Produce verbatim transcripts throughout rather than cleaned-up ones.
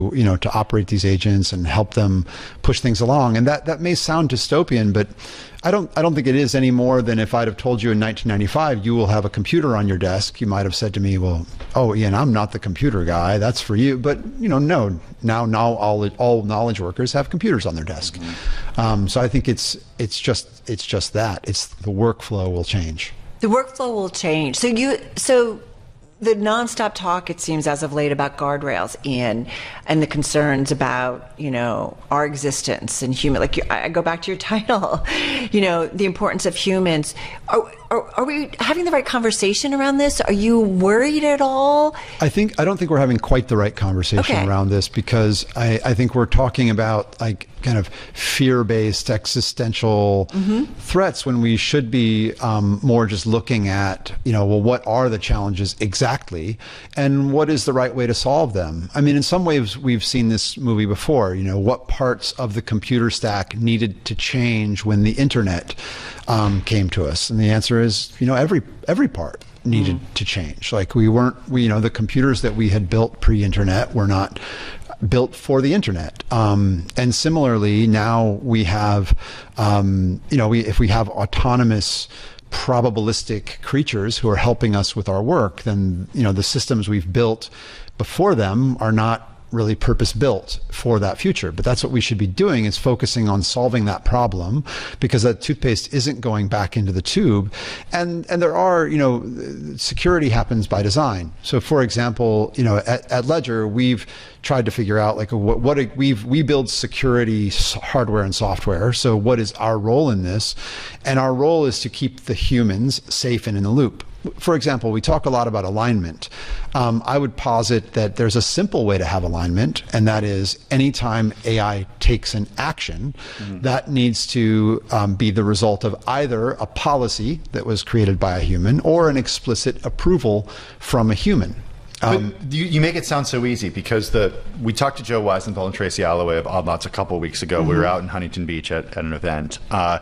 you know, to operate these agents and help them push things along. And that, that may sound dystopian, but I don't, I don't think it is any more than if I'd have told you in nineteen ninety-five, you will have a computer on your desk. You might have said to me, well, oh, Ian, I'm not the computer guy. That's for you. But, you know, no, now, now all, all knowledge workers have computers on their desk. Mm-hmm. um, so I think it's, it's just, it's just that. It's the workflow will change. The workflow will change. So you, so the nonstop talk, it seems, as of late about guardrails, Ian, and the concerns about, you know, our existence and human, like you, I go back to your title, you know, the importance of humans. Are, are, are we having the right conversation around this? Are you worried at all? I think, I don't think we're having quite the right conversation okay. around this, because I, I think we're talking about like kind of fear-based existential mm-hmm. threats when we should be um, more just looking at, you know, well, what are the challenges exactly and what is the right way to solve them? I mean, in some ways we've seen this movie before, you know, what parts of the computer stack needed to change when the internet um, came to us? And the answer is, you know, every, every part needed mm. to change. Like we weren't, we, you know, the computers that we had built pre-internet were not built for the internet. Um, and similarly, now we have, um, you know, we, if we have autonomous probabilistic creatures who are helping us with our work, then, you know, the systems we've built before them are not really purpose-built for that future. But that's what we should be doing, is focusing on solving that problem, because that toothpaste isn't going back into the tube. And and there are, you know, security happens by design. So for example, you know, at, at Ledger, we've tried to figure out like what, what we've, we build security hardware and software. So what is our role in this? And our role is to keep the humans safe and in the loop. For example, we talk a lot about alignment. Um, I would posit that there's a simple way to have alignment, and that is anytime A I takes an action, mm-hmm. that needs to um, be the result of either a policy that was created by a human or an explicit approval from a human. Um, but you, you make it sound so easy, because the we talked to Joe Weisenthal and Tracy Alloway of Odd Lots a couple of weeks ago. Mm-hmm. We were out in Huntington Beach at, at an event, uh,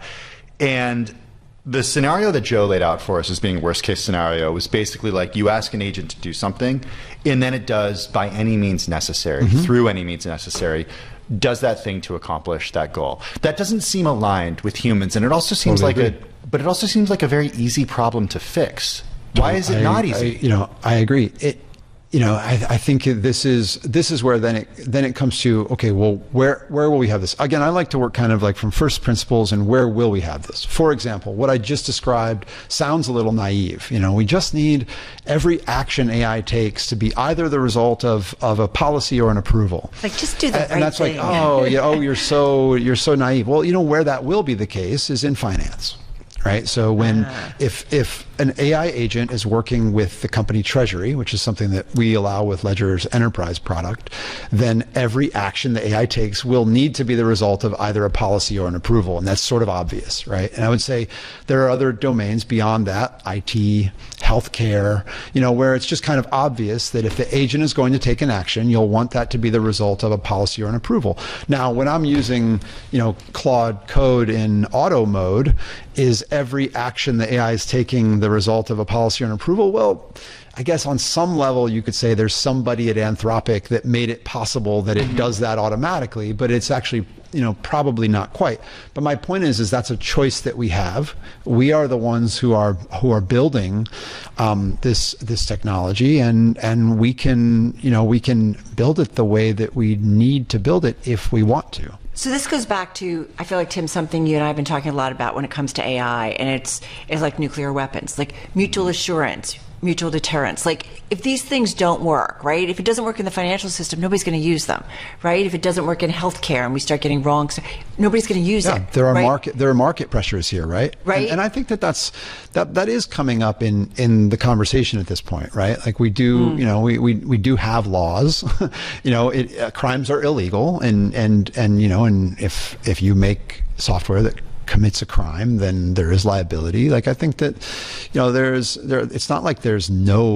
and the scenario that Joe laid out for us as being worst case scenario was basically like you ask an agent to do something, and then it does by any means necessary, mm-hmm. through any means necessary, does that thing to accomplish that goal. That doesn't seem aligned with humans, and it also seems totally like agree. a, but it also seems like a very easy problem to fix. Why is it I, not easy? I, you know, I agree. It, You know, I, I think this is this is where then it then it comes to, okay, well, where where will we have this? Again, I like to work kind of like from first principles, and where will we have this? For example, what I just described sounds a little naive. You know, we just need every action A I takes to be either the result of of a policy or an approval. Like, just do the and, right and that's thing. like, oh, yeah, oh, you're so you're so naive. Well, you know where that will be the case is in finance. Right. So when uh. if if an A I agent is working with the company treasury, which is something that we allow with Ledger's enterprise product, then every action the A I takes will need to be the result of either a policy or an approval. And that's sort of obvious. Right. And I would say there are other domains beyond that, I T, healthcare, you know, where it's just kind of obvious that if the agent is going to take an action, you'll want that to be the result of a policy or an approval. Now, when I'm using, you know, Claude Code in auto mode, is every action the A I is taking the result of a policy or an approval? Well, I guess on some level you could say there's somebody at Anthropic that made it possible that it does that automatically, but it's actually, you know, probably not quite. But my point is, is that's a choice that we have. We are the ones who are who are building um, this this technology, and and we can, you know, we can build it the way that we need to build it if we want to. So this goes back to, I feel like, Tim, something you and I have been talking a lot about when it comes to A I, and it's it's like nuclear weapons, like mutual assurance, mutual deterrence. Like, if these things don't work, right? If it doesn't work in the financial system, nobody's going to use them, right? If it doesn't work in healthcare and we start getting wrong, nobody's going to use yeah, it. There are right? market there are market pressures here, right? Right. And, and I think that that's that that is coming up in in the conversation at this point, right? Like we do, mm. you know, we, we we do have laws. you know, it, uh, crimes are illegal, and and and you know, and if if you make software that commits a crime, then there is liability. Like, I think that, you know, there's there. It's not like there's no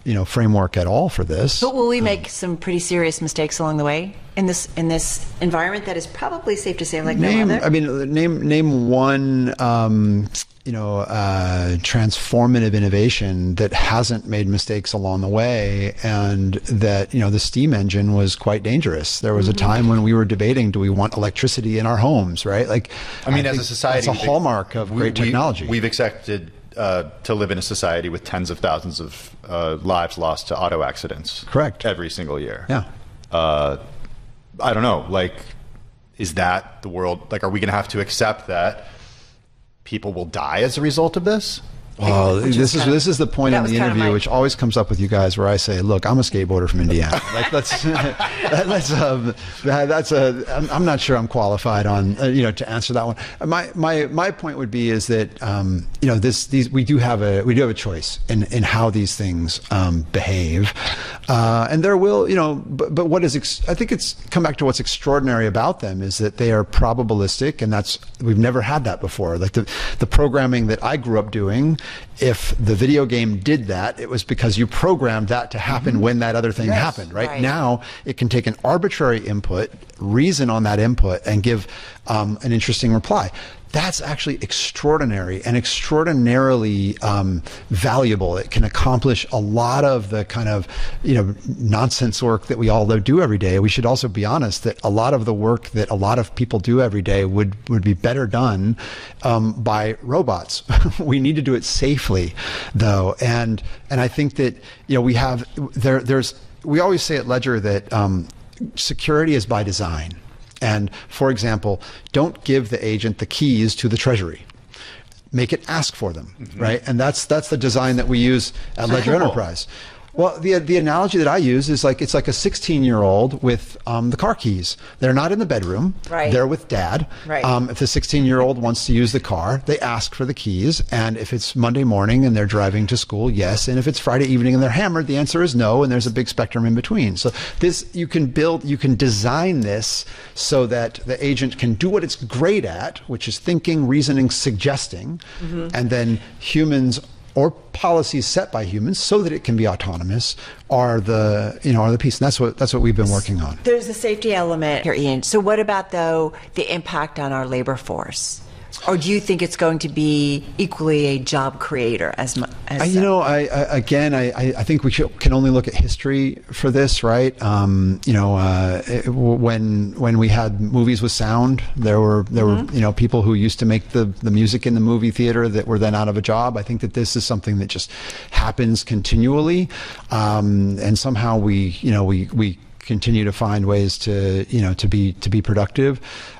you know, framework at all for this. But will we make some pretty serious mistakes along the way in this in this environment that is probably safe to say like name, no other? I mean, name name one, um, you know, uh, transformative innovation that hasn't made mistakes along the way, and that, you know, the steam engine was quite dangerous. There was mm-hmm. a time when we were debating, do we want electricity in our homes, right? Like, I mean, I as a society, it's a hallmark of we, great technology. We, we've accepted uh, to live in a society with tens of thousands of uh, lives lost to auto accidents. Correct. Every single year. Yeah. Uh, I don't know. Like, is that the world? Like, are we going to have to accept that people will die as a result of this? Well, this is kind of, this is the point in the interview, my... which always comes up with you guys, where I say, "Look, I'm a skateboarder from Indiana. Like, that's that's um, that's a. I'm, I'm not sure I'm qualified on uh, you know to answer that one. My my my point would be is that um, you know this these we do have a we do have a choice in in how these things um, behave, uh, and there will you know. But, but what is ex- I think it's come back to what's extraordinary about them is that they are probabilistic, and that's we've never had that before. Like the the programming that I grew up doing. If the video game did that, it was because you programmed that to happen mm-hmm. when that other thing yes. happened, right? right? Now, it can take an arbitrary input, reason on that input, and give um, an interesting reply. That's actually extraordinary and extraordinarily um, valuable. It can accomplish a lot of the kind of, you know, nonsense work that we all do every day. We should also be honest that a lot of the work that a lot of people do every day would, would be better done um, by robots. We need to do it safely, though. And and I think that, you know, we have, there. there's, we always say at Ledger that um, security is by design. And for example, don't give the agent the keys to the treasury. Make it ask for them, mm-hmm. right? And that's that's the design that we use at Ledger cool. Enterprise. Well, the the analogy that I use is like it's like a sixteen-year-old with um, the car keys. They're not in the bedroom. Right. They're with dad. Right. Um, if the sixteen-year-old wants to use the car, they ask for the keys. And if it's Monday morning and they're driving to school, yes. And if it's Friday evening and they're hammered, the answer is no. And there's a big spectrum in between. So this you can build, you can design this so that the agent can do what it's great at, which is thinking, reasoning, suggesting, mm-hmm. and then humans or policies set by humans so that it can be autonomous are the you know are the piece, and that's what that's what we've been working on. There's a safety element here, Ian. So what about though the impact on our labor force? Or do you think it's going to be equally a job creator as much? Uh, you know, I, I again, I, I think we should, can only look at history for this, right? Um, you know, uh, it, when when we had movies with sound, there were there mm-hmm. were you know people who used to make the the music in the movie theater that were then out of a job. I think that this is something that just happens continually, um, and somehow we you know we we. continue to find ways to you know to be to be productive.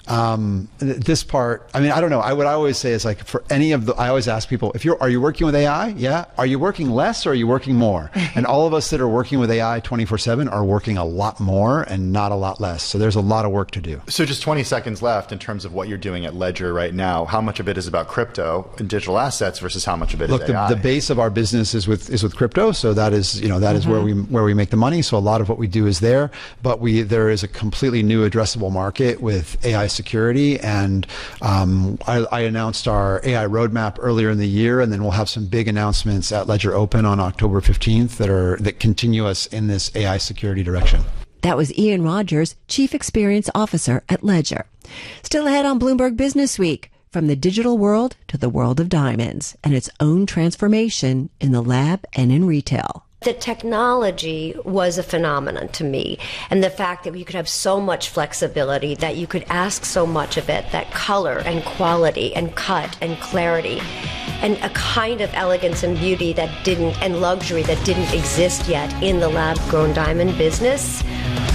Um, this part, I mean, I don't know. I what I always say is like for any of the, I always ask people if you're are you working with A I? Yeah. Are you working less or are you working more? And all of us that are working with A I twenty-four seven are working a lot more and not a lot less. So there's a lot of work to do. So just twenty seconds left in terms of what you're doing at Ledger right now. How much of it is about crypto and digital assets versus how much of it Look, is the, A I? the base of our business is with is with crypto. So that is you know that mm-hmm. is where we where we make the money. So a lot of what we do is there. But we there is a completely new addressable market with A I security, and um, I, I announced our A I roadmap earlier in the year, and then we'll have some big announcements at Ledger Open on October fifteenth that are that continue us in this A I security direction. That was Ian Rogers, Chief Experience Officer at Ledger. Still ahead on Bloomberg Business Week, from the digital world to the world of diamonds and its own transformation in the lab and in retail. The technology was a phenomenon to me, and the fact that you could have so much flexibility, that you could ask so much of it, that color and quality and cut and clarity and a kind of elegance and beauty that didn't, and luxury that didn't exist yet in the lab-grown diamond business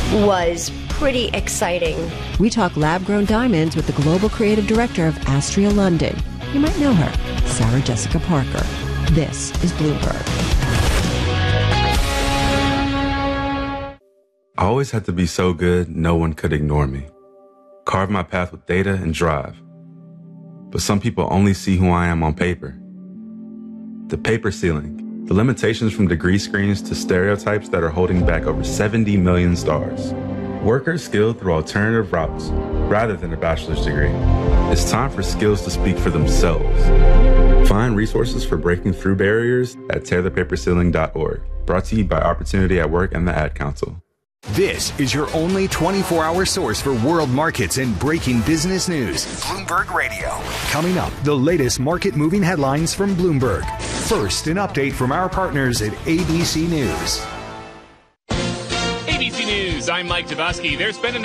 was pretty exciting. We talk lab-grown diamonds with the Global Creative Director of Astria London. You might know her, Sarah Jessica Parker. This is Bloomberg. I always had to be so good, no one could ignore me. Carve my path with data and drive. But some people only see who I am on paper. The paper ceiling, the limitations from degree screens to stereotypes that are holding back over seventy million stars. Workers skilled through alternative routes, rather than a bachelor's degree. It's time for skills to speak for themselves. Find resources for breaking through barriers at tear the paper ceiling dot org. Brought to you by Opportunity at Work and the Ad Council. This is your only twenty-four hour source for world markets and breaking business news. Bloomberg Radio. Coming up, the latest market-moving headlines from Bloomberg. First, an update from our partners at A B C News. A B C News, I'm Mike Tavosky. There's been an